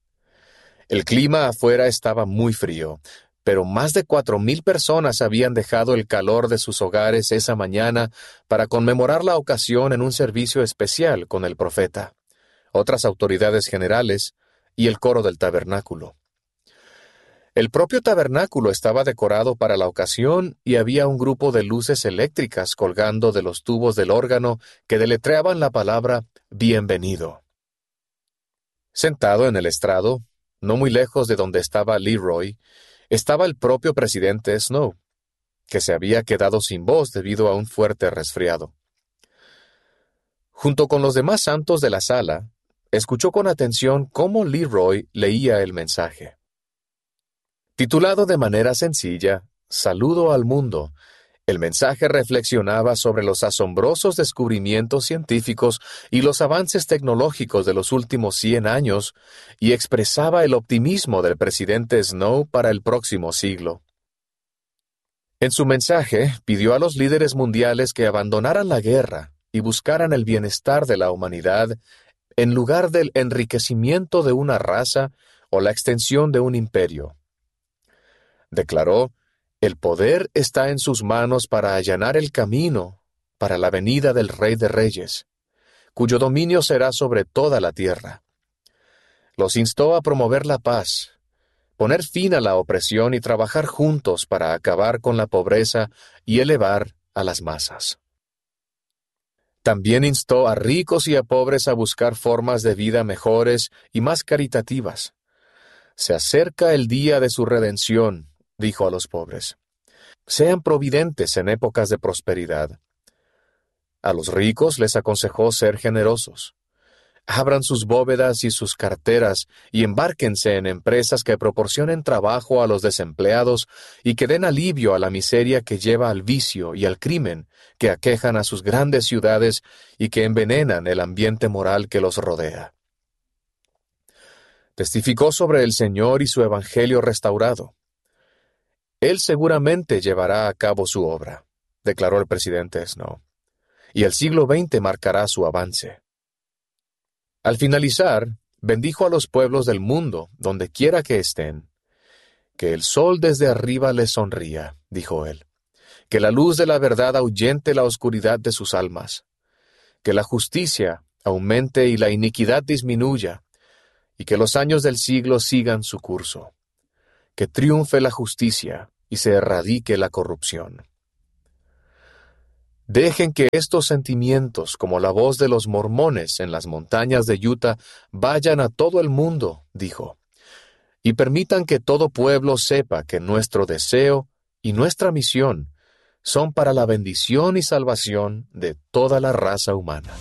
S5: El clima afuera estaba muy frío, pero más de 4,000 personas habían dejado el calor de sus hogares esa mañana para conmemorar la ocasión en un servicio especial con el profeta, otras autoridades generales y el coro del tabernáculo. El propio tabernáculo estaba decorado para la ocasión y había un grupo de luces eléctricas colgando de los tubos del órgano que deletreaban la palabra «Bienvenido». Sentado en el estrado, no muy lejos de donde estaba Leroy, estaba el propio presidente Snow, que se había quedado sin voz debido a un fuerte resfriado. Junto con los demás santos de la sala, escuchó con atención cómo Leroy leía el mensaje. Titulado de manera sencilla, «Saludo al mundo», el mensaje reflexionaba sobre los asombrosos descubrimientos científicos y los avances tecnológicos de los últimos 100 años y expresaba el optimismo del presidente Snow para el próximo siglo. En su mensaje, pidió a los líderes mundiales que abandonaran la guerra y buscaran el bienestar de la humanidad en lugar del enriquecimiento de una raza o la extensión de un imperio. Declaró: «El poder está en sus manos para allanar el camino para la venida del Rey de Reyes, cuyo dominio será sobre toda la tierra». Los instó a promover la paz, poner fin a la opresión y trabajar juntos para acabar con la pobreza y elevar a las masas. También instó a ricos y a pobres a buscar formas de vida mejores y más caritativas. «Se acerca el día de su redención», dijo a los pobres. «Sean providentes en épocas de prosperidad». A los ricos les aconsejó ser generosos. «Abran sus bóvedas y sus carteras y embárquense en empresas que proporcionen trabajo a los desempleados y que den alivio a la miseria que lleva al vicio y al crimen que aquejan a sus grandes ciudades y que envenenan el ambiente moral que los rodea». Testificó sobre el Señor y su evangelio restaurado. «Él seguramente llevará a cabo su obra», declaró el presidente Snow, «y el siglo XX marcará su avance». Al finalizar, bendijo a los pueblos del mundo, donde quiera que estén. Que el sol desde arriba les sonría, dijo él. Que la luz de la verdad ahuyente la oscuridad de sus almas. Que la justicia aumente y la iniquidad disminuya, y que los años del siglo sigan su curso. Que triunfe la justicia y se erradique la corrupción. Dejen que estos sentimientos, como la voz de los mormones en las montañas de Utah, vayan a todo el mundo, dijo, y permitan que todo pueblo sepa que nuestro deseo y nuestra misión son para la bendición y salvación de toda la raza humana.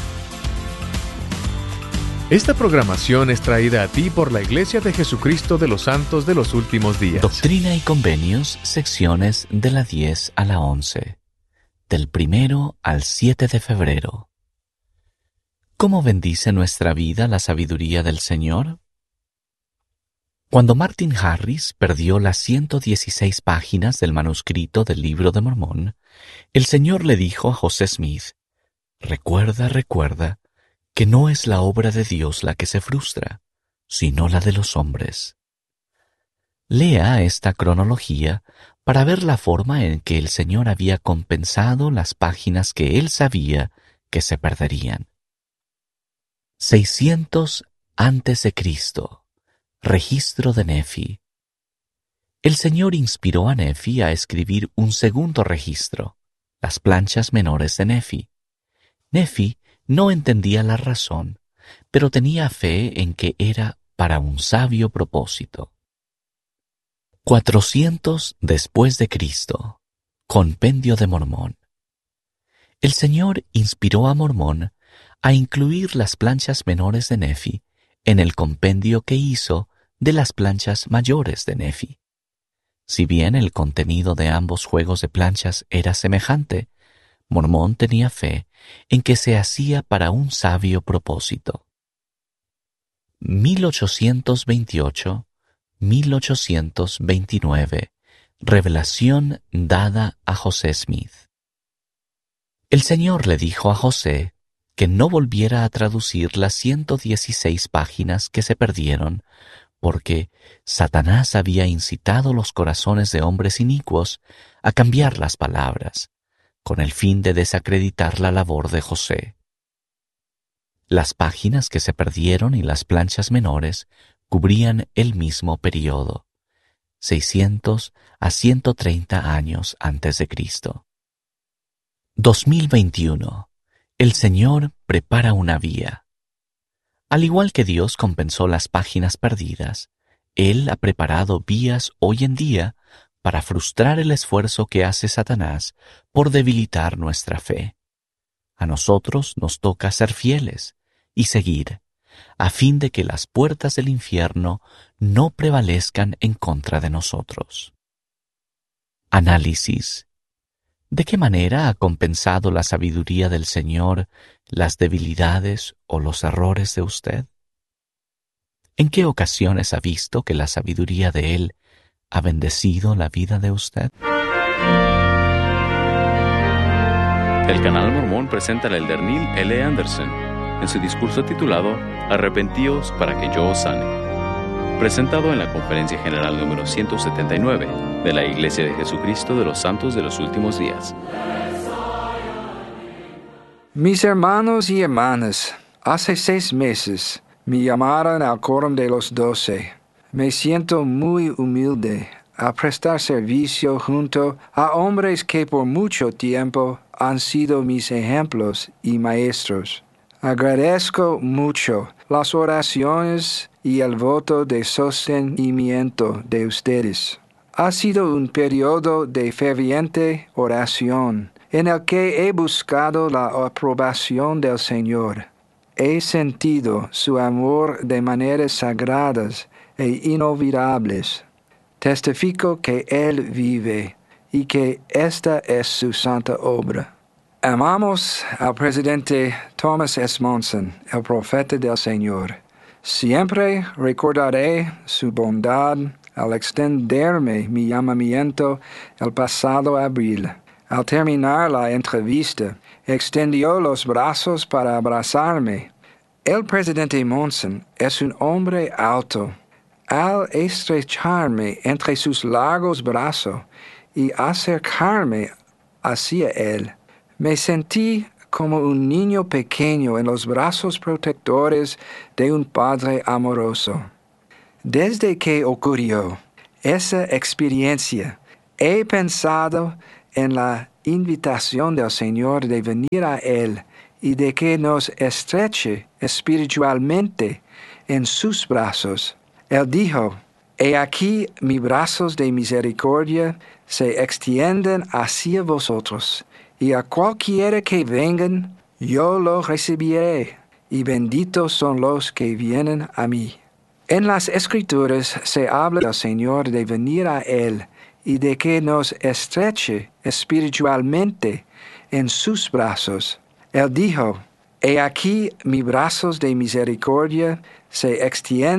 S4: Esta programación es traída a ti por la Iglesia de Jesucristo de los Santos de los Últimos Días.
S3: Doctrina y Convenios, secciones de la 10 a la 11, del 1 al 7 de febrero. ¿Cómo bendice nuestra vida la sabiduría del Señor? Cuando Martin Harris perdió las 116 páginas del manuscrito del Libro de Mormón, el Señor le dijo a José Smith, recuerda, que no es la obra de Dios la que se frustra, sino la de los hombres. Lea esta cronología para ver la forma en que el Señor había compensado las páginas que Él sabía que se perderían. 600 antes de Cristo. Registro de Nefi. El Señor inspiró a Nefi a escribir un segundo registro, las planchas menores de Nefi. Nefi no entendía la razón, pero tenía fe en que era para un sabio propósito. 400 después de Cristo. Compendio de Mormón. El Señor inspiró a Mormón a incluir las planchas menores de Nefi en el compendio que hizo de las planchas mayores de Nefi. Si bien el contenido de ambos juegos de planchas era semejante, Mormón tenía fe en que se hacía para un sabio propósito. 1828-1829. Revelación dada a José Smith. El Señor le dijo a José que no volviera a traducir las 116 páginas que se perdieron, porque Satanás había incitado los corazones de hombres inicuos a cambiar las palabras, con el fin de desacreditar la labor de José. Las páginas que se perdieron y las planchas menores cubrían el mismo período, 600 a 130 años antes de Cristo. 2021. El Señor prepara una vía. Al igual que Dios compensó las páginas perdidas, Él ha preparado vías hoy en día para frustrar el esfuerzo que hace Satanás por debilitar nuestra fe. A nosotros nos toca ser fieles y seguir, a fin de que las puertas del infierno no prevalezcan en contra de nosotros. Análisis. ¿De qué manera ha compensado la sabiduría del Señor las debilidades o los errores de usted? ¿En qué ocasiones ha visto que la sabiduría de Él ha bendecido la vida de usted?
S6: El Canal Mormón presenta al elder Neil L. Anderson en su discurso titulado Arrepentíos para que yo os sane, presentado en la Conferencia General número 179 de la Iglesia de Jesucristo de los Santos de los Últimos Días.
S7: Mis hermanos y hermanas, hace 6 meses me llamaron al Quórum de los 12. Me siento muy humilde a prestar servicio junto a hombres que por mucho tiempo han sido mis ejemplos y maestros. Agradezco mucho las oraciones y el voto de sostenimiento de ustedes. Ha sido un periodo de ferviente oración en el que he buscado la aprobación del Señor. He sentido su amor de maneras sagradas e inolvidables. Testifico que Él vive y que esta es su santa obra. Amamos al presidente Thomas S. Monson, el profeta del Señor. Siempre recordaré su bondad al extenderme mi llamamiento el pasado abril. Al terminar la entrevista, extendió los brazos para abrazarme. El presidente Monson es un hombre alto. Al estrecharme entre sus largos brazos y acercarme hacia él, me sentí como un niño pequeño en los brazos protectores de un padre amoroso. Desde que ocurrió esa experiencia, he pensado en la invitación del Señor de venir a Él y de que nos estreche espiritualmente en sus brazos. Él dijo, «He aquí mis brazos de misericordia se extienden hacia vosotros, y a cualquiera que vengan, yo los recibiré, y benditos son los que vienen a mí». En las Escrituras se habla del Señor de venir a Él y de que nos estreche espiritualmente en sus brazos. Él dijo, «He aquí mis brazos de misericordia se extienden